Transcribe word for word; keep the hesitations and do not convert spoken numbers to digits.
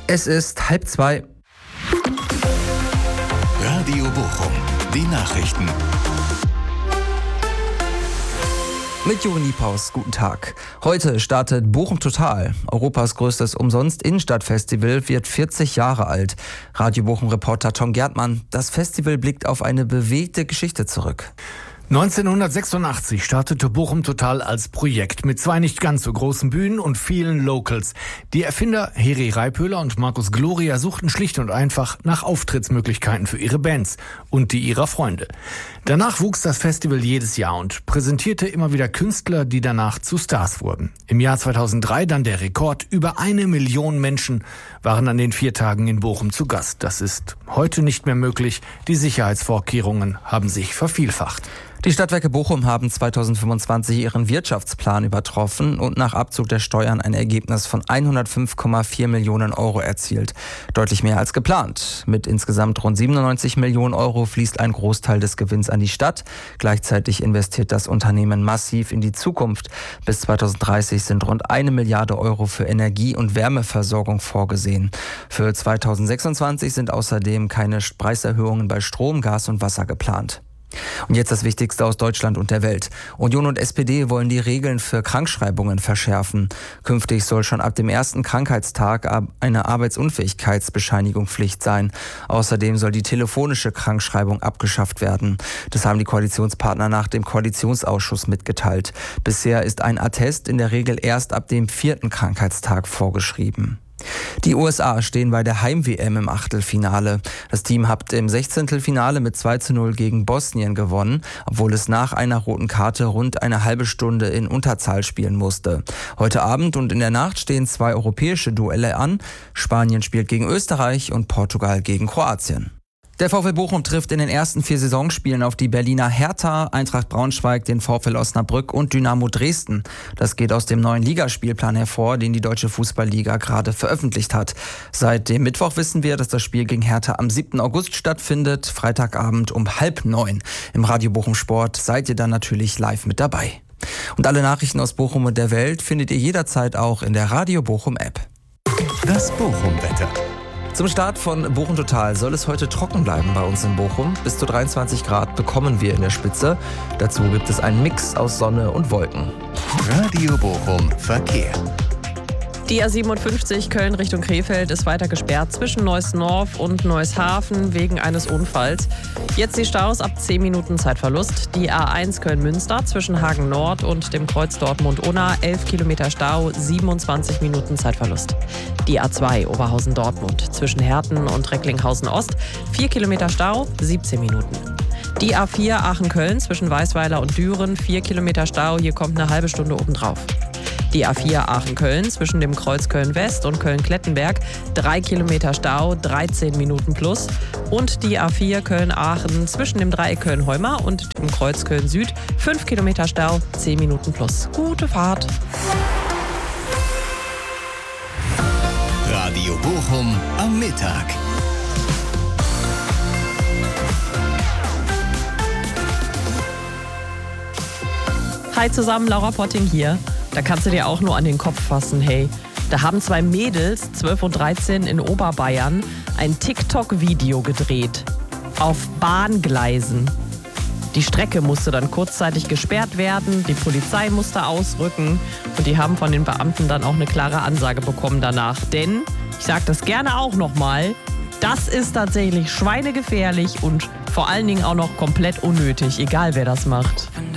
Es ist halb zwei. Radio Bochum, die Nachrichten. Mit Juri Niepaus, guten Tag. Heute startet Bochum Total. Europas größtes Umsonst-Innenstadt-Festival wird vierzig Jahre alt. Radio Bochum-Reporter Tom Gärtmann, das Festival blickt auf eine bewegte Geschichte zurück. neunzehnhundertsechsundachtzig startete Bochum Total als Projekt mit zwei nicht ganz so großen Bühnen und vielen Locals. Die Erfinder Heri Reiphöler und Markus Gloria suchten schlicht und einfach nach Auftrittsmöglichkeiten für ihre Bands und die ihrer Freunde. Danach wuchs das Festival jedes Jahr und präsentierte immer wieder Künstler, die danach zu Stars wurden. Im Jahr zweitausenddrei dann der Rekord. Über eine Million Menschen waren an den vier Tagen in Bochum zu Gast. Das ist heute nicht mehr möglich. Die Sicherheitsvorkehrungen haben sich vervielfacht. Die Stadtwerke Bochum haben zweitausendfünfundzwanzig ihren Wirtschaftsplan übertroffen und nach Abzug der Steuern ein Ergebnis von hundertfünf Komma vier Millionen Euro erzielt. Deutlich mehr als geplant. Mit insgesamt rund siebenundneunzig Millionen Euro fließt ein Großteil des Gewinns an die Stadt. Gleichzeitig investiert das Unternehmen massiv in die Zukunft. Bis zweitausenddreißig sind rund eine Milliarde Euro für Energie- und Wärmeversorgung vorgesehen. Für zweitausendsechsundzwanzig sind außerdem keine Preiserhöhungen bei Strom, Gas und Wasser geplant. Und jetzt das Wichtigste aus Deutschland und der Welt. Union und S P D wollen die Regeln für Krankschreibungen verschärfen. Künftig soll schon ab dem ersten Krankheitstag eine Arbeitsunfähigkeitsbescheinigung Pflicht sein. Außerdem soll die telefonische Krankschreibung abgeschafft werden. Das haben die Koalitionspartner nach dem Koalitionsausschuss mitgeteilt. Bisher ist ein Attest in der Regel erst ab dem vierten Krankheitstag vorgeschrieben. Die U S A stehen bei der Heim-W M im Achtelfinale. Das Team hat im Sechzehntelfinale mit zwei zu null gegen Bosnien gewonnen, obwohl es nach einer roten Karte rund eine halbe Stunde in Unterzahl spielen musste. Heute Abend und in der Nacht stehen zwei europäische Duelle an. Spanien spielt gegen Österreich und Portugal gegen Kroatien. Der VfL Bochum trifft in den ersten vier Saisonspielen auf die Berliner Hertha, Eintracht Braunschweig, den VfL Osnabrück und Dynamo Dresden. Das geht aus dem neuen Ligaspielplan hervor, den die Deutsche Fußballliga gerade veröffentlicht hat. Seit dem Mittwoch wissen wir, dass das Spiel gegen Hertha am siebten August stattfindet, Freitagabend um halb neun. Im Radio Bochum Sport seid ihr dann natürlich live mit dabei. Und alle Nachrichten aus Bochum und der Welt findet ihr jederzeit auch in der Radio Bochum App. Das Bochum-Wetter. Zum Start von Bochum Total soll es heute trocken bleiben bei uns in Bochum. Bis zu dreiundzwanzig Grad bekommen wir in der Spitze. Dazu gibt es einen Mix aus Sonne und Wolken. Radio Bochum Verkehr. Die A siebenundfünfzig Köln Richtung Krefeld ist weiter gesperrt zwischen Neuss-Norf und Neuss-Hafen wegen eines Unfalls. Jetzt die Staus ab zehn Minuten Zeitverlust. Die A eins Köln-Münster zwischen Hagen Nord und dem Kreuz Dortmund-Unna elf Kilometer Stau, siebenundzwanzig Minuten Zeitverlust. Die A zwei Oberhausen-Dortmund zwischen Herten und Recklinghausen-Ost vier Kilometer Stau, siebzehn Minuten. Die A vier Aachen-Köln zwischen Weißweiler und Düren vier Kilometer Stau, hier kommt eine halbe Stunde obendrauf. Die A vier Aachen-Köln zwischen dem Kreuz Köln-West und Köln-Klettenberg drei Kilometer Stau, dreizehn Minuten plus. Und die A vier Köln-Aachen zwischen dem Dreieck Köln-Heumar und dem Kreuz Köln-Süd fünf Kilometer Stau, zehn Minuten plus. Gute Fahrt! Radio Bochum am Mittag. Hi zusammen, Laura Potting hier. Da kannst du dir auch nur an den Kopf fassen, hey. Da haben zwei Mädels, zwölf und dreizehn, in Oberbayern ein TikTok-Video gedreht. Auf Bahngleisen. Die Strecke musste dann kurzzeitig gesperrt werden, die Polizei musste ausrücken und die haben von den Beamten dann auch eine klare Ansage bekommen danach. Denn, ich sag das gerne auch nochmal, das ist tatsächlich schweinegefährlich und vor allen Dingen auch noch komplett unnötig, egal wer das macht.